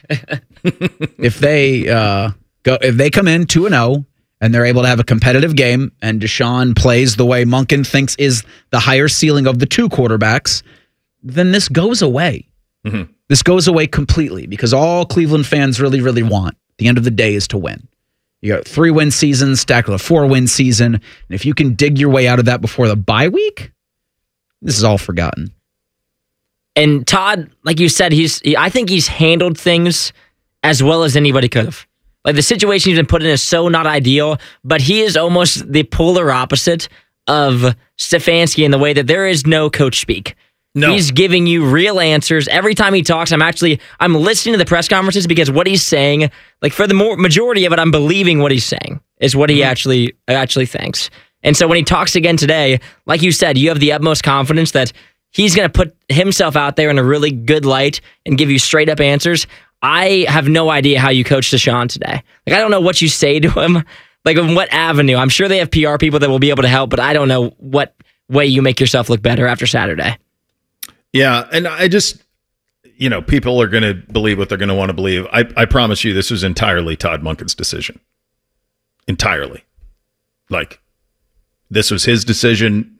if they come in 2-0 and they're able to have a competitive game and Deshaun plays the way Monken thinks is the higher ceiling of the two quarterbacks, then this goes away. Mm-hmm. This goes away completely because all Cleveland fans really, really want at the end of the day is to win. You got 3-win season stacked with a 4-win season. And if you can dig your way out of that before the bye week, this is all forgotten. And Todd, like you said, I think he's handled things as well as anybody could have. Like the situation he's been put in is so not ideal, but he is almost the polar opposite of Stefanski in the way that there is no coach speak. No. He's giving you real answers. Every time he talks, I'm listening to the press conferences because what he's saying, like for the majority of it, I'm believing what he's saying is what he actually thinks. And so when he talks again today, like you said, you have the utmost confidence that he's going to put himself out there in a really good light and give you straight up answers. I have no idea how you coach Deshaun today. Like I don't know what you say to him, like in what avenue. I'm sure they have PR people that will be able to help, but I don't know what way you make yourself look better after Saturday. Yeah, and I just, people are going to believe what they're going to want to believe. I promise you this was entirely Todd Monken's decision. Entirely. Like, this was his decision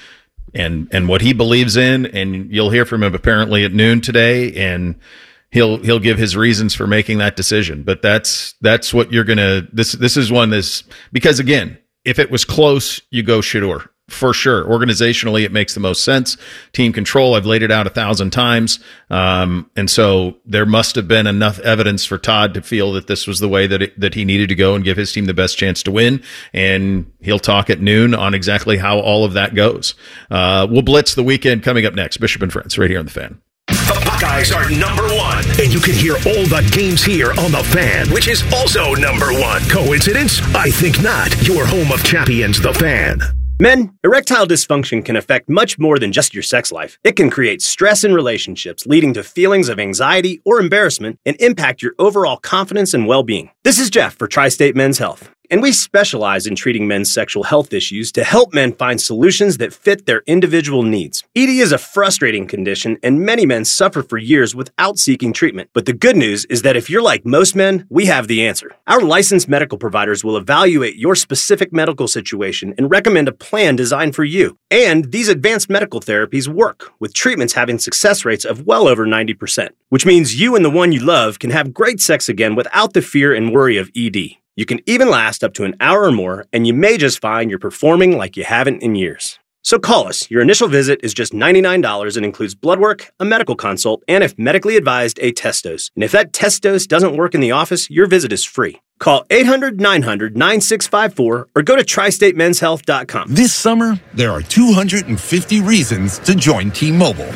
and what he believes in, and you'll hear from him apparently at noon today, and he'll give his reasons for making that decision. But that's what you're going to, this is because again, if it was close, you go Shedeur. For sure. Organizationally, it makes the most sense. Team control, I've laid it out 1,000 times. And so there must have been enough evidence for Todd to feel that this was the way that he needed to go and give his team the best chance to win. And he'll talk at noon on exactly how all of that goes. We'll blitz the weekend coming up next. Bishop and Friends, right here on The Fan. The Buckeyes are number one, and you can hear all the games here on The Fan, which is also number one. Coincidence? I think not. Your home of champions, The Fan. Men, erectile dysfunction can affect much more than just your sex life. It can create stress in relationships, leading to feelings of anxiety or embarrassment, and impact your overall confidence and well-being. This is Jeff for Tri-State Men's Health, and we specialize in treating men's sexual health issues to help men find solutions that fit their individual needs. ED is a frustrating condition, and many men suffer for years without seeking treatment. But the good news is that if you're like most men, we have the answer. Our licensed medical providers will evaluate your specific medical situation and recommend a plan designed for you. And these advanced medical therapies work, with treatments having success rates of well over 90%, which means you and the one you love can have great sex again without the fear and worry of ED. You can even last up to an hour or more, and you may just find you're performing like you haven't in years. So call us. Your initial visit is just $99 and includes blood work, a medical consult, and if medically advised, a test dose. And if that test dose doesn't work in the office, your visit is free. Call 800-900-9654 or go to tristatemenshealth.com. This summer, there are 250 reasons to join T-Mobile.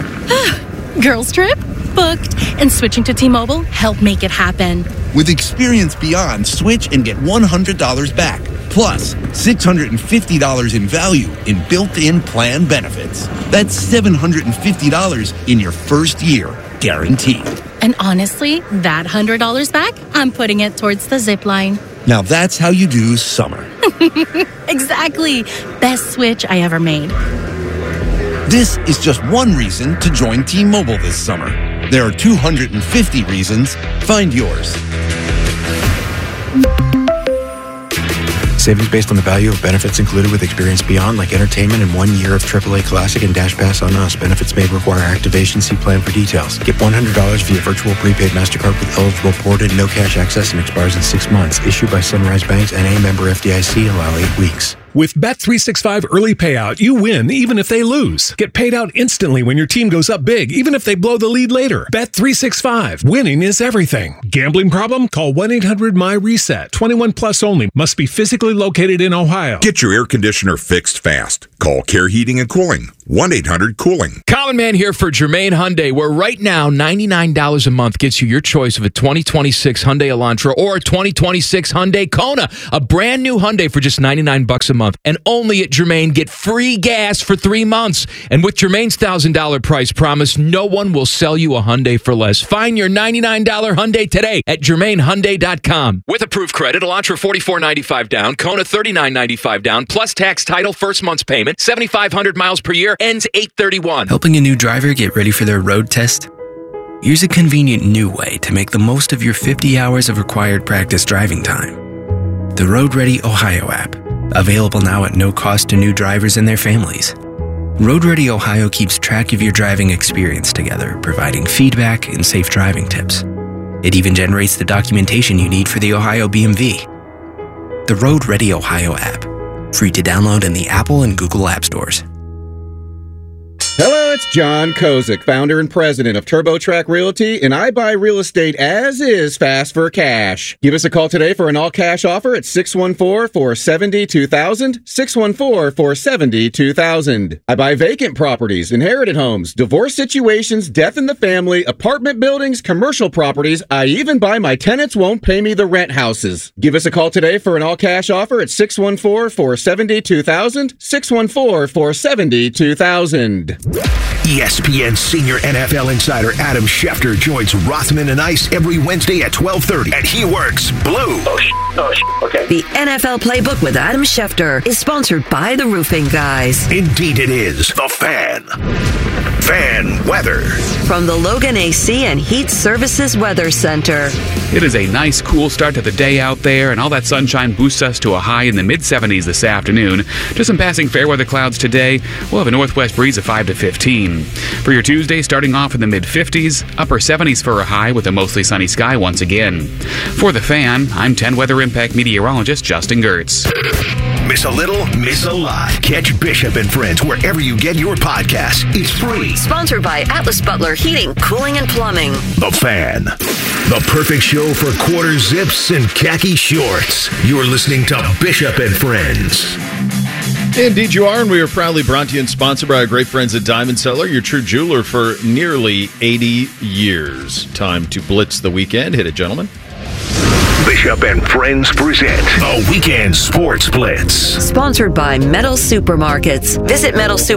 Girls trip? Booked. And switching to T-Mobile helped make it happen. With Experience Beyond, switch and get $100 back. Plus, $650 in value in built-in plan benefits. That's $750 in your first year, guaranteed. And honestly, that $100 back, I'm putting it towards the zip line. Now that's how you do summer. Exactly. Best switch I ever made. This is just one reason to join T-Mobile this summer. There are 250 reasons. Find yours. Savings based on the value of benefits included with Experience Beyond, like entertainment and 1 year of AAA Classic and Dash Pass on Us. Benefits may require activation. See plan for details. Get $100 via virtual prepaid MasterCard with eligible ported, no cash access, and expires in 6 months. Issued by Sunrise Banks, N.A. member FDIC. Allow 8 weeks. With Bet365 early payout, you win even if they lose. Get paid out instantly when your team goes up big, even if they blow the lead later. Bet365. Winning is everything. Gambling problem? Call 1-800-MY-RESET. 21 plus only. Must be physically located in Ohio. Get your air conditioner fixed fast. Call Care Heating and Cooling. 1-800-COOLING. Common Man here for Germain Hyundai, where right now $99 a month gets you your choice of a 2026 Hyundai Elantra or a 2026 Hyundai Kona. A brand new Hyundai for just $99 a month. And only at Germain, get free gas for 3 months. And with Germain's $1,000 price promise, no one will sell you a Hyundai for less. Find your $99 Hyundai today at GermainHyundai.com. With approved credit, Elantra $44.95 down, Kona $39.95 down, plus tax, title, first month's payment, 7,500 miles per year, ends 8/31. Helping a new driver get ready for their road test? Here's a convenient new way to make the most of your 50 hours of required practice driving time. The Road Ready Ohio app. Available now at no cost to new drivers and their families. Road Ready Ohio keeps track of your driving experience together, providing feedback and safe driving tips. It even generates the documentation you need for the Ohio BMV. The Road Ready Ohio app. Free to download in the Apple and Google App Stores. Hello, it's John Kozik, founder and president of TurboTrack Realty, and I buy real estate as is, fast for cash. Give us a call today for an all-cash offer at 614-470-2000, 614-470-2000. I buy vacant properties, inherited homes, divorce situations, death in the family, apartment buildings, commercial properties. I even buy my tenants won't pay me the rent houses. Give us a call today for an all-cash offer at 614-470-2000, 614-470-2000. ESPN senior NFL insider Adam Schefter joins Rothman and Ice every Wednesday at 12:30, and he works blue. Okay. The NFL Playbook with Adam Schefter is sponsored by the Roofing Guys. Indeed it is. The Fan. Fan weather. From the Logan AC and Heat Services Weather Center. It is a nice, cool start to the day out there, and all that sunshine boosts us to a high in the mid-70s this afternoon. Just some passing fair weather clouds today. We'll have a northwest breeze of 5 to 15. For your Tuesday, starting off in the mid-50s, upper 70s for a high with a mostly sunny sky once again. For The Fan, I'm 10 Weather Impact meteorologist Justin Gertz. Miss a little, miss a lot. Catch Bishop and Friends wherever you get your podcasts. It's free. Sponsored by Atlas Butler Heating, Cooling, and Plumbing. The Fan. The perfect show for quarter zips and khaki shorts. You're listening to Bishop and Friends. Indeed you are, and we are proudly brought to you and sponsored by our great friends at Diamond Seller, your true jeweler for nearly 80 years. Time to blitz the weekend. Hit it, gentlemen. Bishop and Friends present a Weekend Sports Blitz. Sponsored by Metal Supermarkets. Visit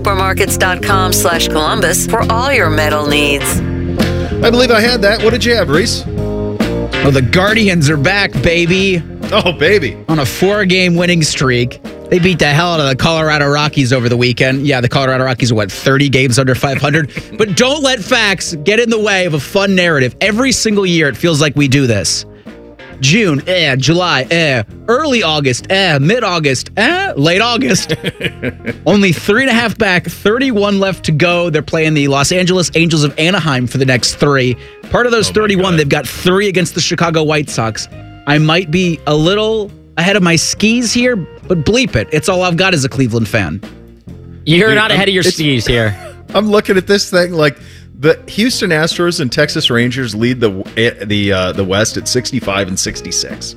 metalsupermarkets.com/Columbus for all your metal needs. I believe I had that. What did you have, Reese? Well, the Guardians are back, baby. Oh, baby. On a 4-game winning streak. They beat the hell out of the Colorado Rockies over the weekend. Yeah, the Colorado Rockies are, 30 games under 500? But don't let facts get in the way of a fun narrative. Every single year, it feels like we do this. June, July, early August, mid-August, late August. Only 3.5 back, 31 left to go. They're playing the Los Angeles Angels of Anaheim for the next 3. Part of those 31, they've got 3 against the Chicago White Sox. I might be a little ahead of my skis here, but bleep it. It's all I've got as a Cleveland fan. You're not ahead of your skis here. I'm looking at this thing like the Houston Astros and Texas Rangers lead the West at 65 and 66.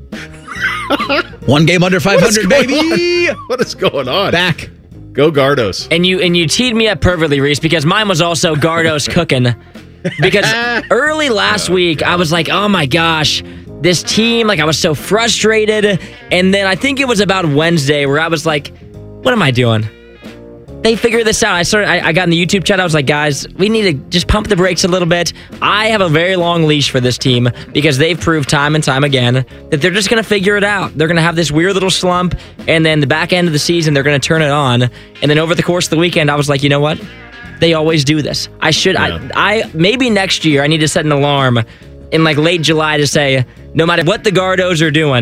1 game under 500, baby. What is going on? Back. Go Gardos. And you teed me up perfectly, Reese, because mine was also Gardos cooking. Because early last week, I was like, oh my gosh, this team, I was so frustrated. And then I think it was about Wednesday where I was like, what am I doing? They figured this out. I got in the YouTube chat. I was like, guys, we need to just pump the brakes a little bit. I have a very long leash for this team because they've proved time and time again that they're just going to figure it out. They're going to have this weird little slump, and then the back end of the season, they're going to turn it on. And then over the course of the weekend, I was like, you know what? They always do this. I maybe next year I need to set an alarm in late July to say, no matter what the Gardos are doing,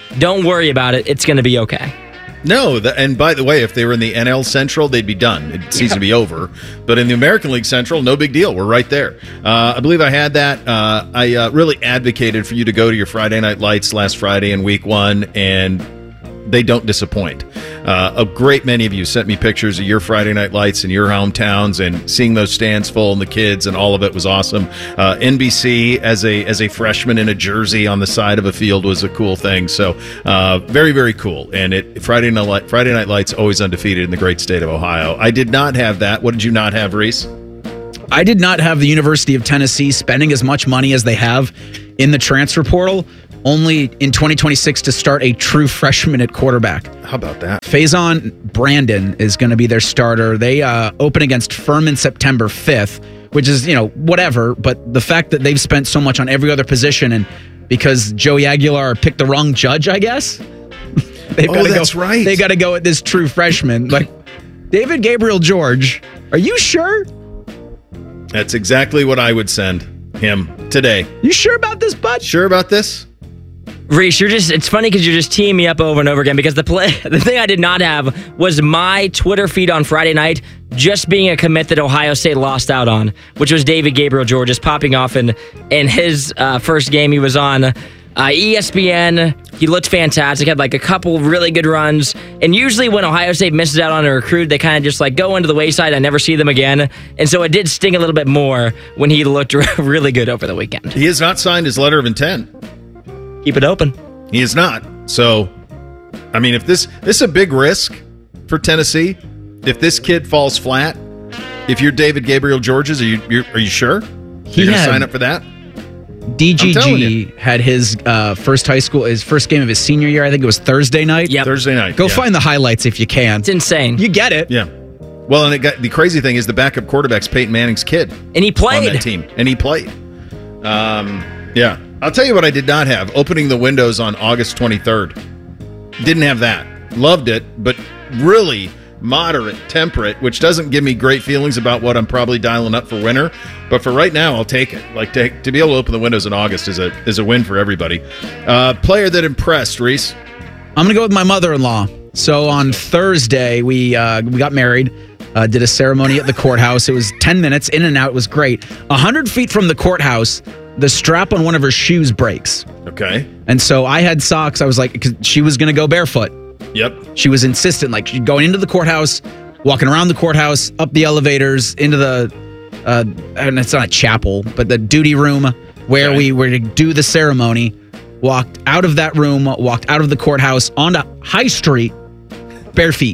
don't worry about it. It's going to be okay. No, and by the way, if they were in the NL Central, they'd be done. It seems to be over. But in the American League Central, no big deal. We're right there. I believe I had that. I really advocated for you to go to your Friday Night Lights last Friday in Week 1, and they don't disappoint. A great many of you sent me pictures of your Friday Night Lights in your hometowns, and seeing those stands full and the kids and all of it was awesome. NBC as a freshman in a jersey on the side of a field was a cool thing. So very, very cool. And Friday Night Lights always undefeated in the great state of Ohio. I did not have that. What did you not have, Reese? I did not have the University of Tennessee spending as much money as they have in the transfer portal, only in 2026 to start a true freshman at quarterback. How about that? Faison Brandon is going to be their starter. They open against Furman September 5th, which is, whatever. But the fact that they've spent so much on every other position, and because Joey Aguilar picked the wrong judge, I guess. That's right. They got to go with this true freshman. Like, David Gabriel George, are you sure? That's exactly what I would send him today. You sure about this, bud? Sure about this? Reese, it's funny because you're just teeing me up over and over again, because the thing I did not have was my Twitter feed on Friday night just being a commit that Ohio State lost out on, which was David Gabriel George just popping off in his first game he was on. ESPN, he looked fantastic, had like a couple really good runs, and usually when Ohio State misses out on a recruit, they kind of just like go into the wayside. I never see them again, and so it did sting a little bit more when he looked really good over the weekend. He has not signed his letter of intent. Keep it open. He is not. So, I mean, if this is a big risk for Tennessee, if this kid falls flat, if you're David Gabriel George's, are you sure? You're going to sign up for that? DGG had his first game of his senior year. I think it was Thursday night. Yep. Thursday night. Go find the highlights if you can. It's insane. You get it. Yeah. Well, and the crazy thing is the backup quarterback's Peyton Manning's kid. And he played. On that team. And he played. Yeah. I'll tell you what I did not have. Opening the windows on August 23rd. Didn't have that. Loved it, but really moderate, temperate, which doesn't give me great feelings about what I'm probably dialing up for winter. But for right now, I'll take it. Like to be able to open the windows in August is a win for everybody. Player that impressed, Reese? I'm going to go with my mother-in-law. So on Thursday, we got married. Did a ceremony at the courthouse. It was 10 minutes, in and out. It was great. 100 feet from the courthouse, the strap on one of her shoes breaks. Okay. And so I had socks. I was like, because she was going to go barefoot. Yep. She was insistent, like she's going into the courthouse, walking around the courthouse, up the elevators, into the, and it's not a chapel, but the duty room where we were to do the ceremony. Walked out of that room, walked out of the courthouse onto High Street, bare feet.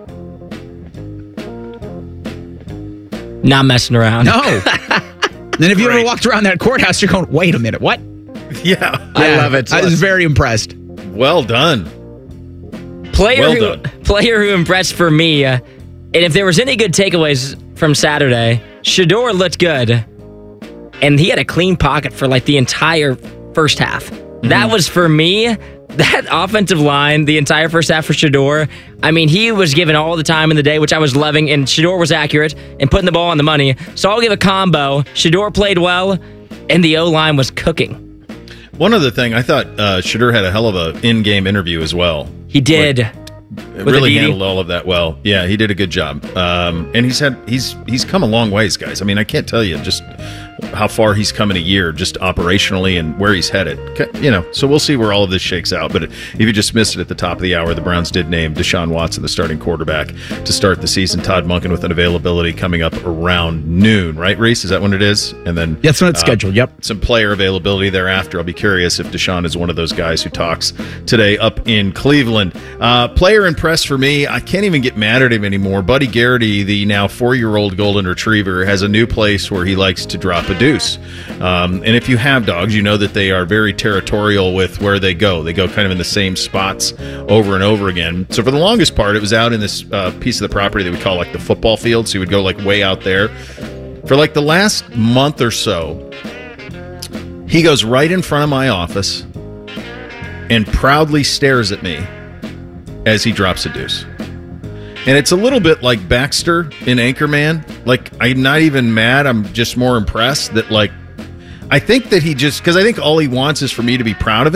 Not messing around. No. Then if you ever walked around that courthouse, you're going, wait a minute, what? Yeah. I love it. I was very impressed. Well done. Player who impressed for me, and if there was any good takeaways from Saturday, Shedeur looked good, and he had a clean pocket for like the entire first half. Mm-hmm. That was, for me, that offensive line, the entire first half for Shedeur. I mean, he was given all the time in the day, which I was loving, and Shedeur was accurate and putting the ball on the money. So I'll give a combo. Shedeur played well, and the O-line was cooking. One other thing, I thought Shedeur had a hell of an in-game interview as well. He did. Really handled all of that well. Yeah, he did a good job. And he's come a long ways, guys. I mean, I can't tell you just how far he's come in a year, just operationally and where he's headed. So we'll see where all of this shakes out. But if you just missed it at the top of the hour, the Browns did name Deshaun Watson the starting quarterback to start the season. Todd Monken with an availability coming up around noon, right, Reese? Is that when it is? And then that's when it's scheduled. Yep. Some player availability thereafter. I'll be curious if Deshaun is one of those guys who talks today up in Cleveland. Player impressed for me. I can't even get mad at him anymore. Buddy Garrity, the now 4-year-old golden retriever, has a new place where he likes to drop a deuce. And if you have dogs, you know that they are very territorial with where they go. They go kind of in the same spots over and over again. So for the longest part, it was out in this piece of the property that we call like the football field. So he would go like way out there. For like the last month or so, he goes right in front of my office and proudly stares at me as he drops a deuce. And it's a little bit like Baxter in Anchorman. Like, I'm not even mad. I'm just more impressed that, like, I think that he just, because I think all he wants is for me to be proud of him.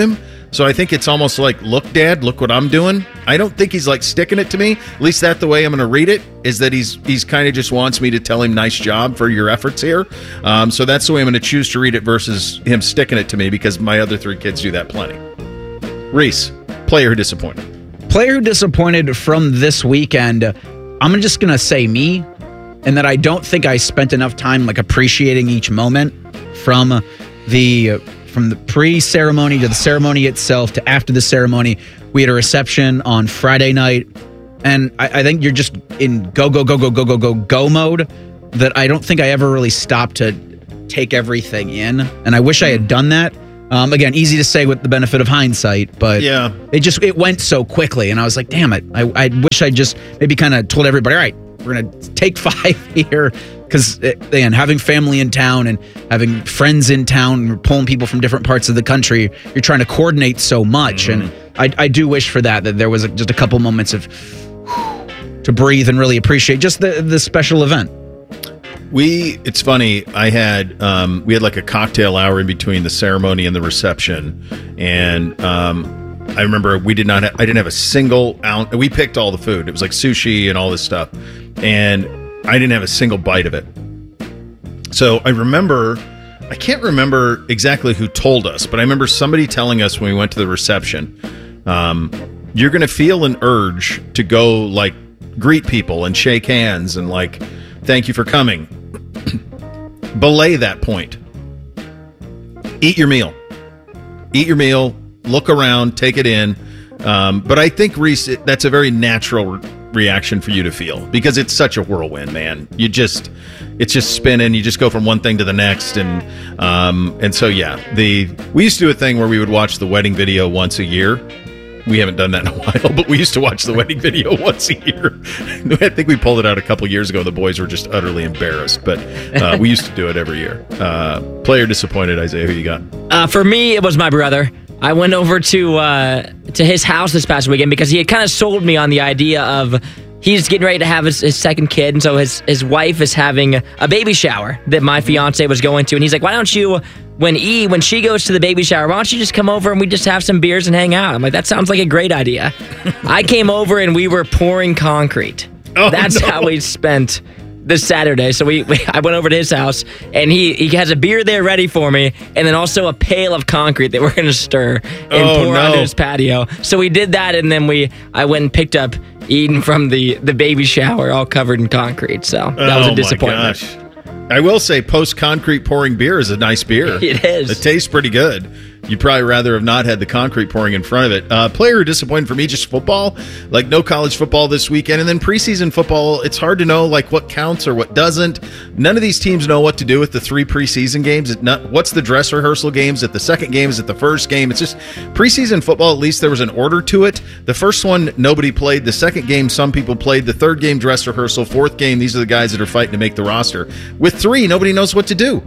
So I think it's almost like, look, Dad, look what I'm doing. I don't think he's like sticking it to me. At least that's the way I'm going to read it, is that he's kind of just wants me to tell him nice job for your efforts here. So that's the way I'm going to choose to read it versus him sticking it to me, because my other 3 kids do that plenty. Reese, player who disappointed. Player who disappointed from this weekend, I'm just going to say me, and that I don't think I spent enough time like appreciating each moment from the pre-ceremony to the ceremony itself to after the ceremony. We had a reception on Friday night, and I think you're just in go mode that I don't think I ever really stopped to take everything in, and I wish I had done that. Again, easy to say with the benefit of hindsight, but yeah, it went so quickly, and I was like, damn it, I wish I just maybe kind of told everybody, all right, we're going to take 5 here, because, again, having family in town and having friends in town, and we're pulling people from different parts of the country, you're trying to coordinate so much, and I do wish for that there was just a couple moments of to breathe and really appreciate just the special event. It's funny. We had like a cocktail hour in between the ceremony and the reception, and I remember I didn't have a single ounce. We picked all the food. It was like sushi and all this stuff, and I didn't have a single bite of it. So I can't remember exactly who told us, but I remember somebody telling us when we went to the reception, you're going to feel an urge to go like greet people and shake hands and like, thank you for coming. Belay that point. Eat your meal. Look around, take it in. But I think, Reese, that's a very natural reaction for you to feel, because it's such a whirlwind, man. It's just spinning. You just go from one thing to the next, and so yeah. We used to do a thing where we would watch the wedding video once a year. We haven't done that in a while, but we used to watch the wedding video once a year. I think we pulled it out a couple years ago. The boys were just utterly embarrassed, but we used to do it every year. Player disappointed, Isaiah, who you got? For me, it was my brother. I went over to his house this past weekend because he had kind of sold me on the idea of he's getting ready to have his second kid, and so his wife is having a baby shower that my fiance was going to, and he's like, why don't you, when she goes to the baby shower, why don't you just come over and we just have some beers and hang out? I'm like, that sounds like a great idea. I came over and we were pouring concrete. That's how we spent this Saturday. So I went over to his house, and he has a beer there ready for me, and then also a pail of concrete that we're going to stir and pour onto his patio. So we did that, and then I went and picked up Eden from the baby shower, all covered in concrete. So that was a disappointment. My gosh. I will say, post-concrete pouring beer is a nice beer. It is. It tastes pretty good. You'd probably rather have not had the concrete pouring in front of it. Player who disappointed for me, just football. Like, no college football this weekend. And then preseason football, it's hard to know, like, what counts or what doesn't. None of these teams know what to do with the 3 preseason games. What's the dress rehearsal games? At the second game? Is it the first game? It's just preseason football, at least there was an order to it. The first one, nobody played. The second game, some people played. The third game, dress rehearsal. Fourth game, these are the guys that are fighting to make the roster. With 3, nobody knows what to do.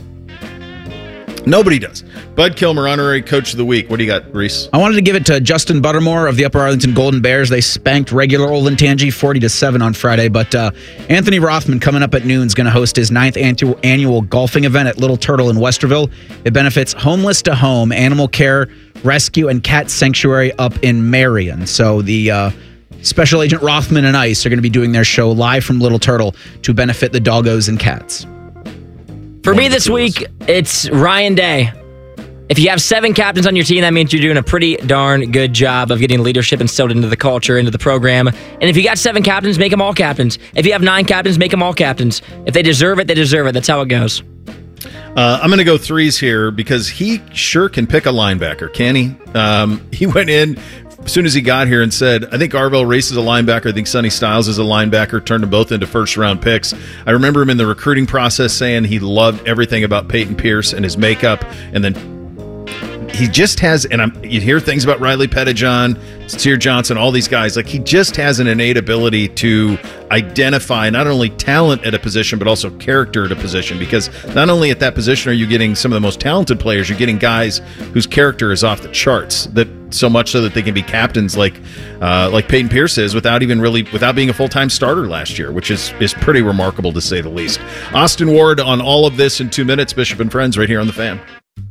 Nobody does. Bud Kilmer, honorary coach of the week. What do you got, Reese? I wanted to give it to Justin Buttermore of the Upper Arlington Golden Bears. They spanked regular Olentangy 40-7 on Friday, but Anthony Rothman coming up at noon is going to host his 9th annual golfing event at Little Turtle in Westerville. It benefits Homeless to Home, Animal Care, Rescue, and Cat Sanctuary up in Marion. So the Special Agent Rothman and ICE are going to be doing their show live from Little Turtle to benefit the doggos and cats. For me this week, it's Ryan Day. If you have 7 captains on your team, that means you're doing a pretty darn good job of getting leadership instilled into the culture, into the program. And if you got 7 captains, make them all captains. If you have 9 captains, make them all captains. If they deserve it, they deserve it. That's how it goes. I'm going to go 3s here because he sure can pick a linebacker, can he? He went in as soon as he got here and said, I think Arvell Reese is a linebacker. I think Sonny Styles is a linebacker. Turned them both into first-round picks. I remember him in the recruiting process saying he loved everything about Peyton Pierce and his makeup. And then he just has, and you hear things about Riley Pettijohn, Steer Johnson, all these guys. Like, he just has an innate ability to identify not only talent at a position, but also character at a position. Because not only at that position are you getting some of the most talented players, you're getting guys whose character is off the charts. That so much so that they can be captains, like Peyton Pierce is, without being a full-time starter last year, which is pretty remarkable to say the least. Austin Ward on all of this in 2 minutes. Bishop and Friends, right here on The Fan.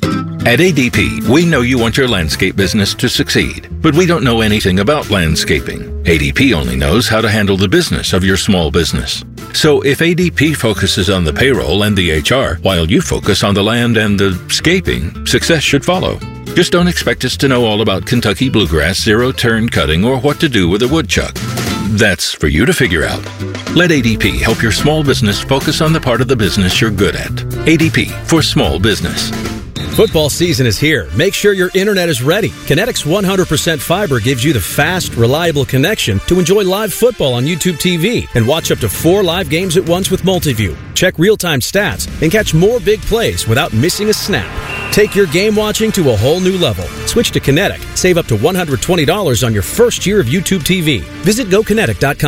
At ADP, we know you want your landscape business to succeed, but we don't know anything about landscaping. ADP only knows how to handle the business of your small business. So if ADP focuses on the payroll and the HR, while you focus on the land and the scaping, success should follow. Just don't expect us to know all about Kentucky bluegrass, zero-turn cutting, or what to do with a woodchuck. That's for you to figure out. Let ADP help your small business focus on the part of the business you're good at. ADP for small business. Football season is here. Make sure your internet is ready. Kinetic's 100% fiber gives you the fast, reliable connection to enjoy live football on YouTube TV and watch up to 4 live games at once with Multiview. Check real-time stats and catch more big plays without missing a snap. Take your game watching to a whole new level. Switch to Kinetic. Save up to $120 on your first year of YouTube TV. Visit GoKinetic.com.